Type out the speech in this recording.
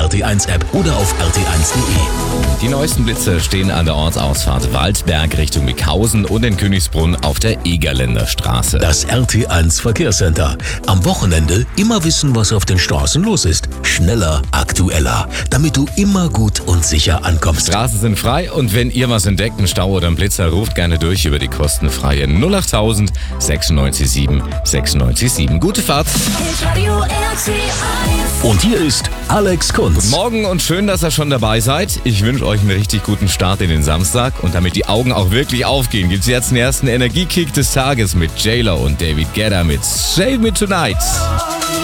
RT1-App oder auf rt1.de. Die neuesten Blitze stehen an der Ortsausfahrt Waldberg Richtung Mickhausen und in Königsbrunn auf der Egerländer Straße. Das RT1 Verkehrscenter. Am Wochenende immer wissen, was auf den Straßen los ist. Schneller, aktueller, damit du immer gut und sicher ankommst. Straßen sind frei und wenn ihr was entdeckt, einen Stau oder einen Blitzer, ruft gerne durch über die kostenfreie 08000 96 7 96 7. Gute Fahrt! Und hier ist Alex Kunz. Morgen und schön, dass ihr schon dabei seid. Ich wünsche euch einen richtig guten Start in den Samstag. Und damit die Augen auch wirklich aufgehen, gibt es jetzt den ersten Energiekick des Tages mit J-Lo und David Guetta mit Save Me Tonight.